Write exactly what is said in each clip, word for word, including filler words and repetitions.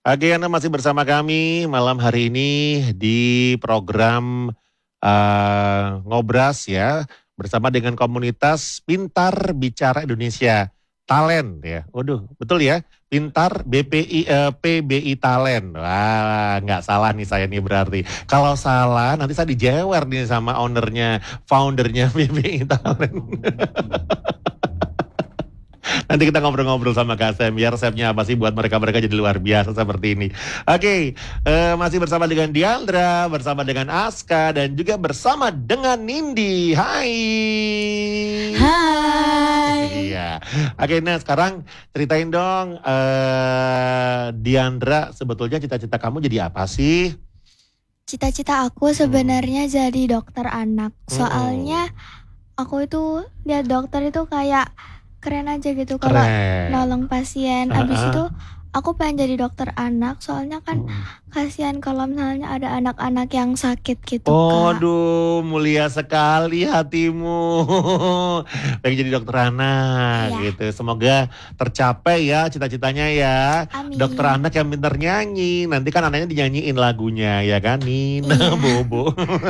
Oke, Anda masih bersama kami malam hari ini di program eh, Ngobras ya, bersama dengan komunitas Pintar Bicara Indonesia Talent ya. Waduh, betul ya? Pintar B P I eh, P B I Talent. Wah, nggak salah nih saya nih berarti. Kalau salah nanti saya dijewer nih sama ownernya, foundernya B P I Talent. Nanti kita ngobrol-ngobrol sama Kak Sam ya, resepnya apa sih buat mereka-mereka jadi luar biasa seperti ini. Oke, eh, masih bersama dengan Diandra, bersama dengan Aska, dan juga bersama dengan Nindi. Hai. Hai. Iya. Oke, nah sekarang ceritain dong, eh, Diandra, sebetulnya cita-cita kamu jadi apa sih? Cita-cita aku sebenarnya jadi dokter anak. Hmm. Soalnya aku itu lihat dokter itu kayak keren aja gitu kalau Keren. nolong pasien. Abis Uh-uh. itu aku pengen jadi dokter anak. Soalnya kan Hmm. kasihan kalau misalnya ada anak-anak yang sakit gitu Kak. Aduh, mulia sekali hatimu. Pengen jadi dokter anak Iya. gitu. Semoga tercapai ya cita-citanya ya. Amin. Dokter anak yang pintar nyanyi. Nanti kan anaknya dinyanyiin lagunya ya kan. Nina Iya. Bobo.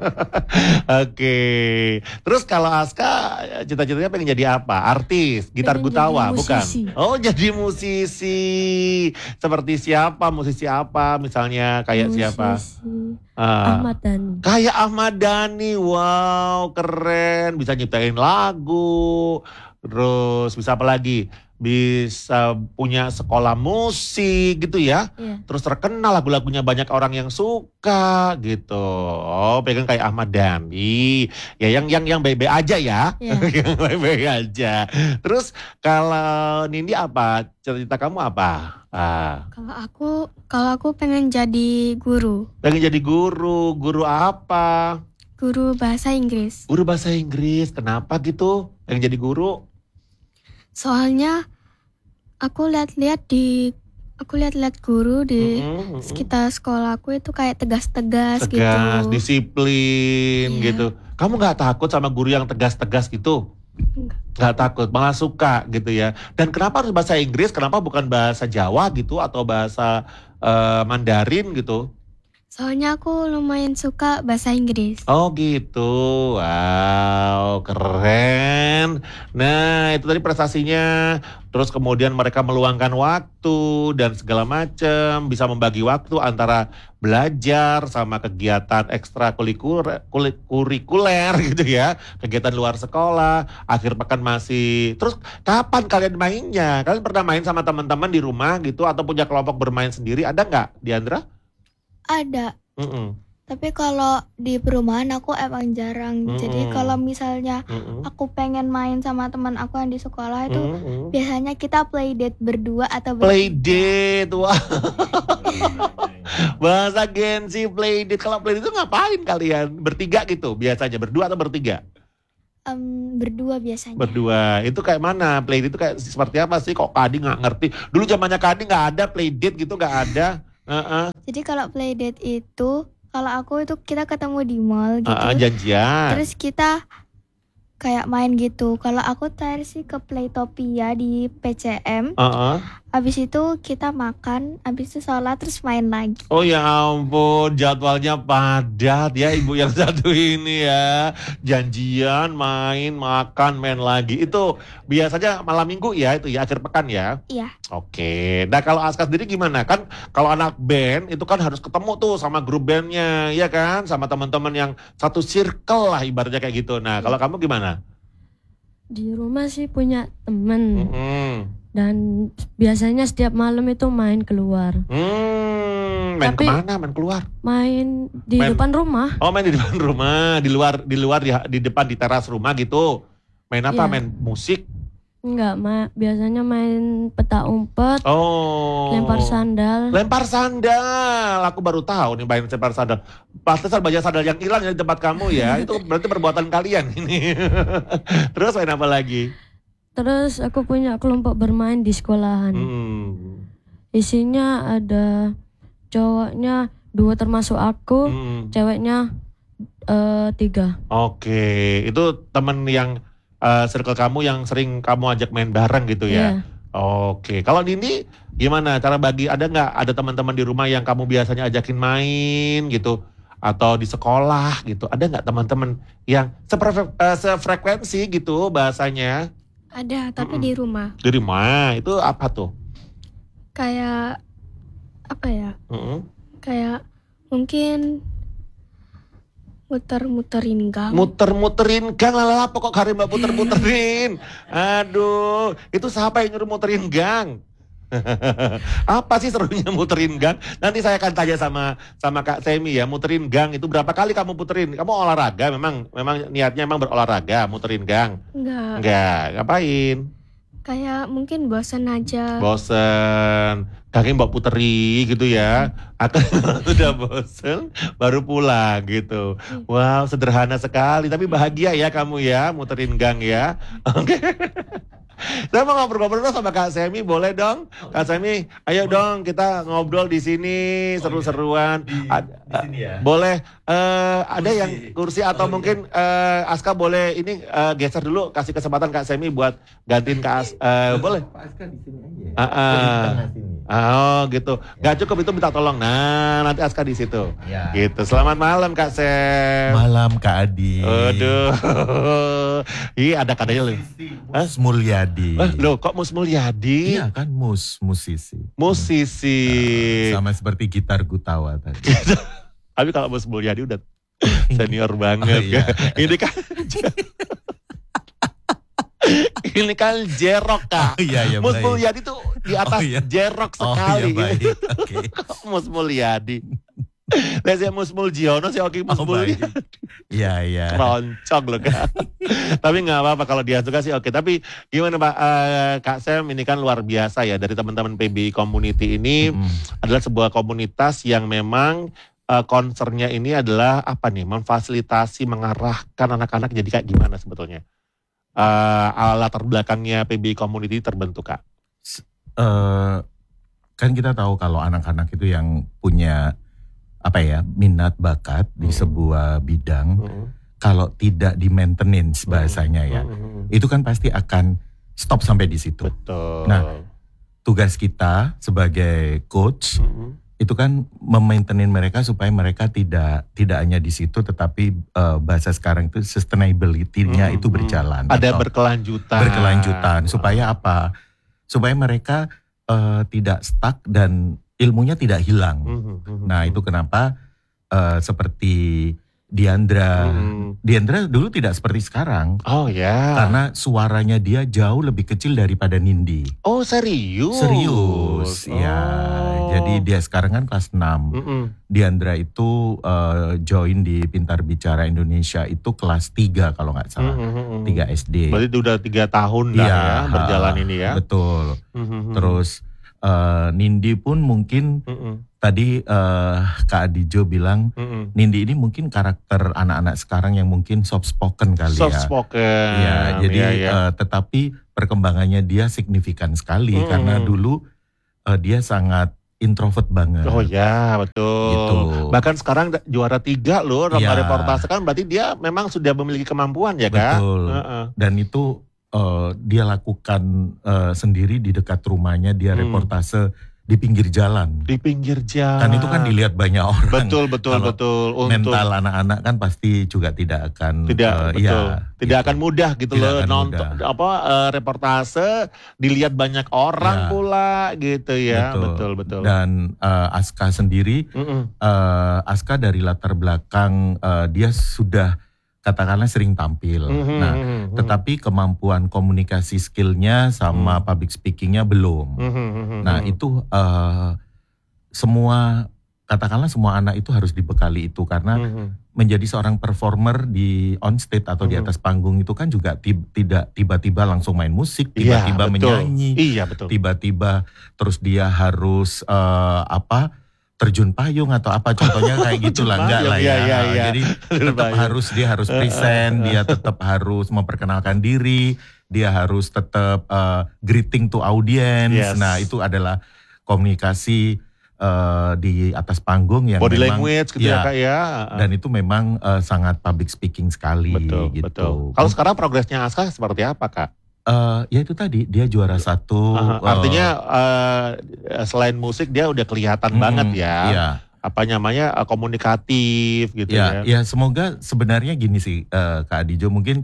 Oke. Terus kalau Aska cita-citanya pengen jadi apa? Artis, gitar Pengen gutawa, jadi bukan? musisi. Oh, jadi musisi. Seperti siapa? Musisi apa? Misalnya kayak siapa? Musisi Ah, Ahmad Dhani. kayak Ahmad Dhani, wow keren, bisa nyiptain lagu, terus bisa apa lagi? Bisa punya sekolah musik gitu ya, Iya. terus terkenal lagu-lagunya banyak orang yang suka gitu. Oh, pengen kayak Ahmad Dhani, ya yang yang yang baik-baik aja ya, Iya. yang baik-baik aja. Terus kalau Nindi apa? Cerita kamu apa? Ah. Kalau aku, kalau aku pengen jadi guru, Pengen jadi guru, guru apa? guru bahasa Inggris. Guru bahasa Inggris, kenapa gitu? Pengen jadi guru? Soalnya aku lihat-lihat di, aku lihat-lihat guru di Mm-mm, mm-mm. sekitar sekolahku itu kayak tegas-tegas Tegas, gitu. disiplin Iya. gitu. Kamu gak takut sama guru yang tegas-tegas gitu? Enggak. Gak takut, malah suka gitu ya. Dan kenapa harus bahasa Inggris? Kenapa bukan bahasa Jawa gitu atau bahasa eh, Mandarin gitu? Soalnya aku lumayan suka bahasa Inggris. Oh gitu, wow keren. Nah itu tadi prestasinya. Terus kemudian mereka meluangkan waktu dan segala macam. Bisa membagi waktu antara belajar sama kegiatan ekstrakurikuler gitu ya. Kegiatan luar sekolah, akhir pekan masih. Terus kapan kalian mainnya? Kalian pernah main sama teman-teman di rumah gitu? Atau punya kelompok bermain sendiri? Ada nggak, Diandra? Ada. Mm-mm. Tapi kalau di perumahan aku emang jarang. Jadi Mm-mm. kalau misalnya Mm-mm. aku pengen main sama teman aku yang di sekolah itu Mm-mm. biasanya kita play date berdua atau Play bertiga. date, wah. Bahasa Gen Z play date. Kalau play date itu ngapain kalian? Bertiga gitu biasanya, berdua atau bertiga? Em, berdua biasanya. Berdua. Itu kayak mana? Play date itu kayak seperti apa sih? Kok Kadi nggak ngerti? Dulu zamannya Kadi nggak ada play date gitu, nggak ada. Heeh. Jadi kalau play date itu, kalau aku itu kita ketemu di mall gitu. Heeh, janjian. Terus kita kayak main gitu. Kalau aku terakhir sih ke Playtopia di P C M. Heeh. Habis itu kita makan, habis itu sholat terus main lagi. Oh ya ampun, jadwalnya padat ya ibu yang satu ini ya. Janjian, main, makan, main lagi. Itu biasanya malam minggu ya, itu ya akhir pekan ya. Iya. Oke, nah kalau Aska sendiri gimana? Kan kalau anak band itu kan harus ketemu tuh sama grup bandnya, ya kan? Sama teman-teman yang satu circle lah ibaratnya kayak gitu. Nah kalau kamu gimana? Di rumah sih punya temen. Mm-mm. Dan biasanya setiap malam itu main keluar. Hmm, main Tapi- kemana? Main keluar? Main di Main- depan rumah. Oh main di depan rumah, di luar, di luar di, di depan di teras rumah gitu. Main apa? Iya. Main musik? Enggak, ma biasanya main peta umpet, Oh. lempar sandal. Lempar sandal, aku baru tahu nih main lempar sandal. Pantesan banyak sandal yang hilang di tempat kamu ya. Itu berarti perbuatan kalian ini. Terus main apa lagi? Terus aku punya kelompok bermain di sekolahan. Hmm. Isinya ada cowoknya dua termasuk aku, Hmm. ceweknya eh, tiga. Oke, itu temen yang eh, circle kamu yang sering kamu ajak main bareng gitu ya. Iya. Oke, kalau Nindi gimana cara bagi, ada nggak ada teman-teman di rumah yang kamu biasanya ajakin main gitu? Atau di sekolah gitu, ada nggak teman-teman yang sepre- eh, sefrekuensi gitu bahasanya? Ada, tapi Mm-mm. di rumah. Di rumah, itu apa tuh? Kayak apa ya? Mm-mm. Kayak mungkin muter-muterin gang. Muter-muterin gang, lalala pokok hari mbak puter-muterin. Aduh, itu siapa yang nyuruh muterin gang? Apa sih serunya muterin gang? Nanti saya akan tanya sama sama Kak Semi ya, muterin gang itu berapa kali kamu puterin? Kamu olahraga, memang memang niatnya memang berolahraga, muterin gang? Enggak. Enggak, ngapain? Kayak mungkin bosan aja. Bosen, kaki mbak puteri gitu ya. Atau udah bosen baru pulang gitu. Wow, sederhana sekali tapi bahagia ya kamu ya muterin gang ya. Oke. Saya mau ngobrol-ngobrol sama Kak Semi, boleh dong? Kak Semi, ayo dong kita ngobrol di sini seru-seruan. Di, Ad- di sini ya. Boleh, eh, ada Kursi. yang kursi atau Oh, mungkin eh, Aska boleh ini eh, geser dulu, kasih kesempatan Kak Semi buat gantiin Kak As, eh, boleh? Pak Aska di sini aja. Ah, ah. Di tengah sini. Oh gitu, gak cukup itu minta tolong. Nah nanti Aska di situ. Ya. Gitu. Selamat malam Kak Sem. Malam Kak Adi. Aduh, ih ada kadanya loh. Mus Mulyadi. Eh, loh kok Mus Mulyadi? Iya kan mus musisi. Musisi. Sama seperti gitar Gutawa tadi. Tapi kalau Mus Mulyadi udah senior banget. Oh, iya. Ini kan ini kan jerok Kak. Oh, iya, iya, Mus baik. Mulyadi tuh di atas Oh, iya. jerok Oh sekali. iya baik. Oke. Kok Mus Mulyadi? Lah saya Mus Muljiono sih oke Mus Oh, baik. Mulyadi. Iya iya. Keroncong loh Kak. Tapi nggak apa-apa kalau dia suka sih oke. Tapi gimana Pak eh, Kak Sem, ini kan luar biasa ya dari teman-teman P B I Community ini Mm. adalah sebuah komunitas yang memang eh, concernnya ini adalah apa nih, memfasilitasi, mengarahkan anak-anak jadi kayak gimana sebetulnya. Eh, latar belakangnya P B I Community terbentuk Kak. Eh, kan kita tahu kalau anak-anak itu yang punya apa ya minat bakat di Hmm. sebuah bidang, Mm-mm. kalau tidak di maintenance bahasanya ya, Mm-mm. itu kan pasti akan stop sampai di situ. Betul. Nah, Tugas kita sebagai coach Mm-mm. itu kan memaintain mereka supaya mereka tidak tidak hanya di situ, tetapi eh, bahasa sekarang itu sustainability-nya Mm-mm. itu berjalan. Ada atau berkelanjutan. berkelanjutan supaya apa? Supaya mereka eh, tidak stuck dan ilmunya tidak hilang. Mm-mm. Nah, itu kenapa eh, seperti Diandra. Mm-mm. Diandra dulu tidak seperti sekarang. Oh ya. Karena suaranya dia jauh lebih kecil daripada Nindi. Oh serius? Serius, ya. Oh. Jadi dia sekarang kan kelas enam. Mm-mm. Diandra itu eh, join di Pintar Bicara Indonesia itu kelas tiga kalau nggak salah. Mm-mm. tiga S D. Berarti itu udah tiga tahun dah Iya, ya berjalan ini ya. Betul. Mm-mm. Terus eh, Nindi pun mungkin Mm-mm. tadi eh, Kak Adijo bilang Mm-mm. Nindi ini mungkin karakter anak-anak sekarang yang mungkin soft spoken kali Soft ya. spoken. Iya, jadi Iya, iya. eh, tetapi perkembangannya dia signifikan sekali Mm-mm. karena dulu eh, dia sangat introvert banget. Oh ya betul. Gitu. Bahkan sekarang da- juara tiga loh Iya. lomba reportase kan berarti dia memang sudah memiliki kemampuan ya Kak. Betul. Heeh. Dan itu eh, dia lakukan eh, sendiri di dekat rumahnya, dia Hmm. reportase di pinggir jalan. Di pinggir jalan. Kan itu kan dilihat banyak orang. Betul betul Kalau betul. Untuk Mental anak-anak kan pasti juga tidak akan tidak eh, betul. iya, tidak gitu. akan mudah gitu Tidak loh akan nonton mudah. apa eh, reportase dilihat banyak orang Ya. pula gitu ya. Betul. Betul betul. Dan eh, Aska sendiri, Mm-mm. eh, Aska dari latar belakang eh, dia sudah katakanlah sering tampil. Mhm, Nah, mhm, tetapi kemampuan komunikasi skillnya sama Hmm. public speakingnya belum. mhm, mhm, Nah, mhm. itu eh, semua katakanlah semua anak itu harus dibekali itu karena Mhm. menjadi seorang performer di on stage atau di Mhm. atas panggung itu kan juga ti- tidak tiba-tiba langsung main musik, Iya, tiba-tiba betul. menyanyi, Iya betul. tiba-tiba terus dia harus eh, apa terjun payung atau apa contohnya kayak gitulah Terjun enggak lah payung, ya. iya, iya, iya. Jadi Terjun tetap payung. harus dia harus present, dia tetap harus memperkenalkan diri, dia harus tetap eh, greeting to audience. Yes. Nah, itu adalah komunikasi eh, di atas panggung yang Body memang language gitu ya, ya, Kak ya. dan itu memang eh, sangat public speaking sekali betul gitu. betul. Kalau sekarang progresnya Aska seperti apa Kak? Eh, ya itu tadi dia juara satu. Aha, eh, artinya eh, selain musik dia udah kelihatan mm, banget ya. Iya, Apa namanya eh, komunikatif gitu ya, ya. ya semoga sebenarnya gini sih eh, Kak Adijo, mungkin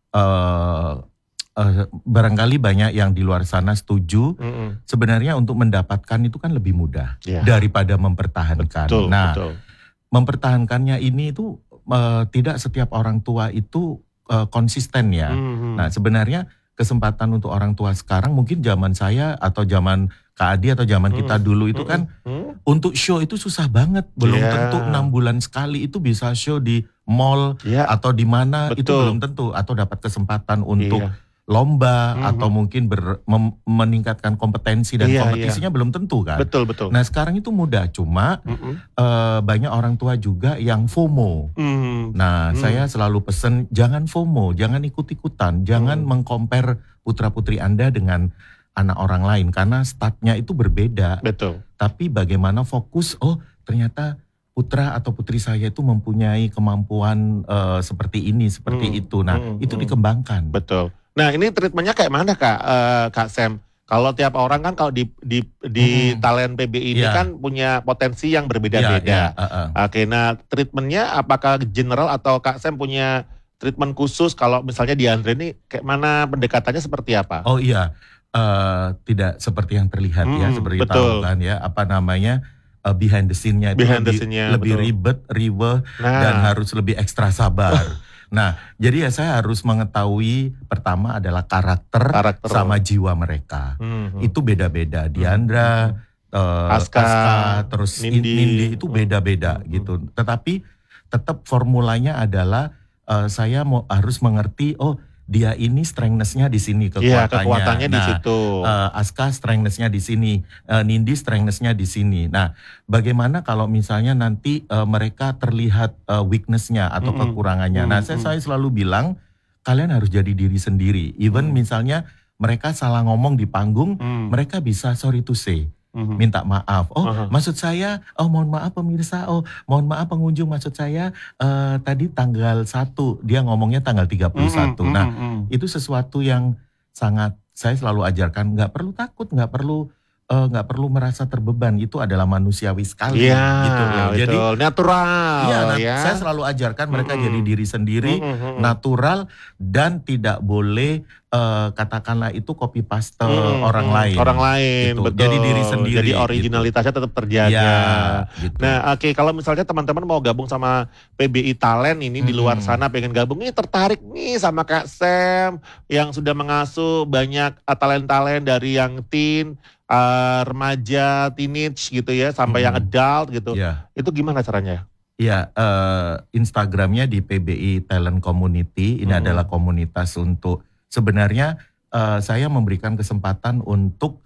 eh, eh, barangkali banyak yang di luar sana setuju. Mm-mm. Sebenarnya untuk mendapatkan itu kan lebih mudah Ya. daripada mempertahankan. Betul, nah, betul. mempertahankannya ini itu eh, tidak setiap orang tua itu eh, konsisten ya. Mhm. Nah, sebenarnya kesempatan untuk orang tua sekarang mungkin zaman saya atau zaman Kak Adi atau zaman kita dulu itu kan Mm-mm. untuk show itu susah banget. Belum Iya. tentu enam bulan sekali itu bisa show di mall Ya, atau di mana, itu betul. belum tentu, atau dapat kesempatan untuk Iya. lomba Mhm. atau mungkin ber, mem- meningkatkan kompetensi dan Iya, kompetisinya belum tentu kan. Betul, betul. Nah, sekarang itu mudah, cuma Mm-mm. eh, banyak orang tua juga yang FOMO. Mhm. Nah, Hmm. saya selalu pesen jangan FOMO, jangan ikut-ikutan, jangan Hmm. mengcompare putra-putri Anda dengan anak orang lain karena statnya itu berbeda. Betul. Tapi bagaimana fokus, oh ternyata putra atau putri saya itu mempunyai kemampuan eh, seperti ini, seperti Hmm. itu. Nah, Hmm. itu Hmm. dikembangkan. Betul. Nah, ini treatmentnya kayak mana Kak eh, Kak Sam? Kalau tiap orang kan kalau di di di Hmm. talent P B I ini Iya. kan punya potensi yang Iya, berbeda-beda. iya, uh, uh. Oke, nah treatmentnya apakah general atau Kak Sam punya treatment khusus kalau misalnya di Andre ini kayak mana pendekatannya seperti apa? Oh iya, eh, tidak seperti yang terlihat ya, Hmm, seperti betul. tahu kan ya, apa namanya, eh, behind the scene-nya itu Behind the lebih, scene-nya, lebih betul. ribet, riweh, Nah, dan harus lebih ekstra sabar. Nah, jadi ya saya harus mengetahui pertama adalah karakter, Karakter. sama jiwa mereka. Mhm. Itu beda-beda. Diandra, eh, Aska, terus Nindi. Nindi, itu Hmm. beda-beda Hmm. gitu. Tetapi tetap formulanya adalah eh, saya mau harus mengerti, oh dia ini strengthness-nya di sini, Iya, kekuatannya. kekuatannya di Nah, situ. eh, Aska strengthness-nya di sini, eh, Nindi strengthness-nya di sini. Nah, bagaimana kalau misalnya nanti eh, mereka terlihat eh, weakness-nya atau Mm-mm. kekurangannya. Nah, saya, Mm-mm. saya selalu bilang kalian harus jadi diri sendiri. Even Mm. misalnya mereka salah ngomong di panggung, Hmm. mereka bisa sorry to say, Mhm. minta maaf. Oh, Aha. maksud saya, oh mohon maaf pemirsa, oh mohon maaf pengunjung, maksud saya eh, tadi tanggal satu, dia ngomongnya tanggal tiga puluh satu. Mhm, Nah, mhm. itu sesuatu yang sangat saya selalu ajarkan, nggak perlu takut, nggak perlu eh, nggak perlu merasa terbeban, itu adalah manusiawi sekali Iya, gitu loh. Jadi betul. Natural iya, nah, ya. saya selalu ajarkan mereka Mm-mm. jadi diri sendiri, Mhm, mhm. natural, dan tidak boleh eh, katakanlah itu copy paste Mhm, orang mhm. lain. Orang lain, Gitu. betul. Jadi diri sendiri, Jadi gitu. originalitasnya tetap terjaga. Ya, gitu. Nah, oke, kalau misalnya teman-teman mau gabung sama P B I Talent ini di luar Mm-mm. sana pengen gabung, ini tertarik nih sama Kak Sam yang sudah mengasuh banyak uh, talent-talent dari yang teen, uh, remaja, teenage gitu ya, sampai yang Mm-mm. adult gitu. Ya. Itu gimana caranya? Ya, eh, Instagramnya di P B I Talent Community. Ini Mhm. adalah komunitas untuk sebenarnya eh, saya memberikan kesempatan untuk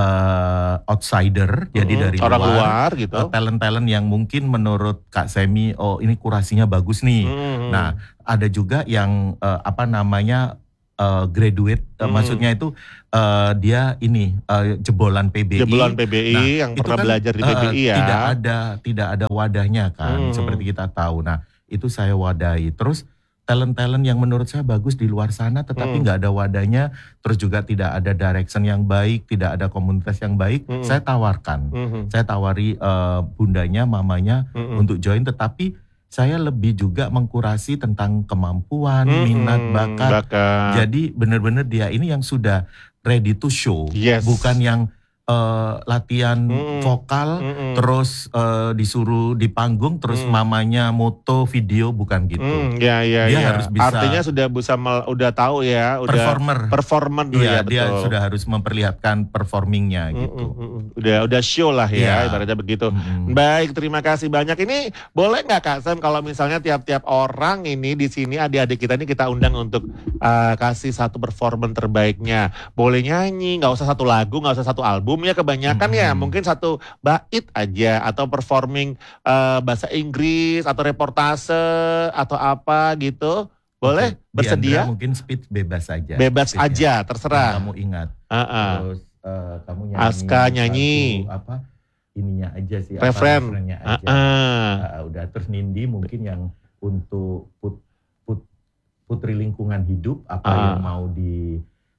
eh, outsider, jadi Mhm, dari orang luar, luar gitu. eh, talent-talent yang mungkin menurut Kak Semi, oh ini kurasinya bagus nih. Mhm. Nah, ada juga yang eh, apa namanya eh, graduate, eh, Hmm. maksudnya itu eh, dia ini eh, jebolan P B I. jebolan P B I Nah, yang itu pernah kan, belajar di P B I eh, ya. Tidak ada tidak ada wadahnya kan, Hmm. seperti kita tahu. Nah, itu saya wadahi. Terus talent-talent yang menurut saya bagus di luar sana tetapi Hmm. nggak ada wadahnya, terus juga tidak ada direction yang baik, tidak ada komunitas yang baik, Hmm. saya tawarkan. Mhm. Saya tawari eh, bundanya, mamanya Mhm. untuk join, tetapi saya lebih juga mengkurasi tentang kemampuan, Mhm. minat, bakat. Bakat. Jadi benar-benar dia ini yang sudah ready to show, Yes. bukan yang eh, latihan Mm-mm. vokal, Mm-mm. terus eh, disuruh di panggung, terus Mm. mamanya moto video, bukan gitu. Hmm, ya, ya, Dia ya. harus bisa- Artinya sudah bisa mel- udah tahu ya, udah Performer, performan dulu ya, iya dia betul. sudah harus memperlihatkan performingnya Mm, gitu. mm, mm. Udah udah show lah ya, Iya. ibaratnya begitu. Mm-mm. Baik, terima kasih banyak. Ini boleh nggak Kak Sam kalau misalnya tiap-tiap orang ini di sini adik-adik kita ini kita undang untuk uh, kasih satu performan terbaiknya. Boleh nyanyi, nggak usah satu lagu, nggak usah satu album ya, kebanyakan ya Mm-mm. mungkin satu bait aja atau performing uh, bahasa Inggris atau reportase atau apa gitu. Boleh? Oke, Bersedia? Diandra mungkin speed bebas saja. Bebas Speednya. aja, Yang terserah. kamu ingat. Uh-uh. Terus eh, kamu nyanyi. Aska nyanyi. satu, apa ininya aja sih. apa, Referen. refrennya aja. Uh-uh. Ah, udah, terus Nindi mungkin yang untuk put, put- putri lingkungan hidup apa Ah. yang mau di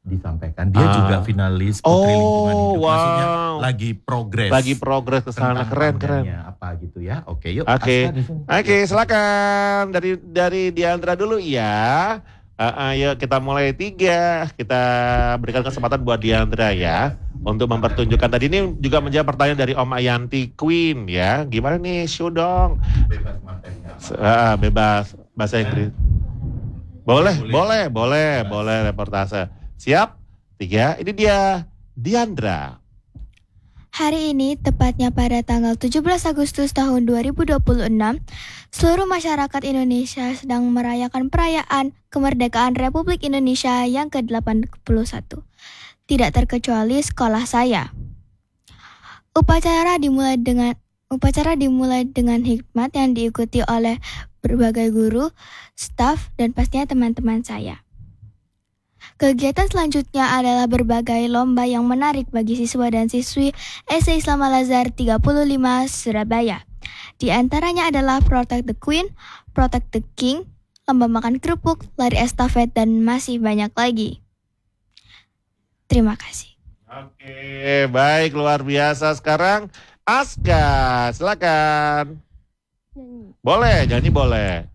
disampaikan. Dia Ah. juga finalis Putri Lingkungan Oh, Hidup. Maksudnya wow. lagi progres. Lagi progres ke sana, tentang keren keren. pandannya apa gitu ya. Oke, yuk. Oke. Aska di sini. Oke, silakan dari dari Diandra dulu ya. Uh, ayo kita mulai tiga. Kita berikan kesempatan buat Diandra ya untuk mempertunjukkan. Tadi ini juga menjawab pertanyaan dari Om Ayanti Queen ya. Gimana nih, show dong. Bebas materinya. Uh, bebas bahasa Inggris. Boleh, Boleh. boleh, boleh, Bebas. boleh reportase. Siap? Tiga. Ini dia Diandra. Hari ini, tepatnya pada tanggal tujuh belas Agustus tahun dua ribu dua puluh enam, seluruh masyarakat Indonesia sedang merayakan perayaan kemerdekaan Republik Indonesia yang ke delapan puluh satu. Tidak terkecuali sekolah saya. Upacara dimulai dengan upacara dimulai dengan hikmat yang diikuti oleh berbagai guru, staf, dan pastinya teman-teman saya. Kegiatan selanjutnya adalah berbagai lomba yang menarik bagi siswa dan siswi S D Islam Al-Azhar tiga puluh lima Surabaya. Di antaranya adalah Protect the Queen, Protect the King, lomba makan kerupuk, lari estafet, dan masih banyak lagi. Terima kasih. Oke, baik, luar biasa. Sekarang Aska, silakan. Boleh, nyanyi boleh.